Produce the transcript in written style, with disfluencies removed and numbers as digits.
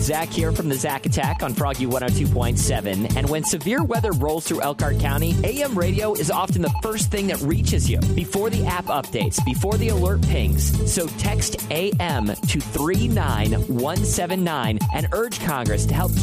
Zach here from the Zach Attack on Froggy 102.7. And when severe weather rolls through Elkhart County, AM radio is often the first thing that reaches you before the app updates, before the alert pings. So text AM to 39179 and urge Congress to help keep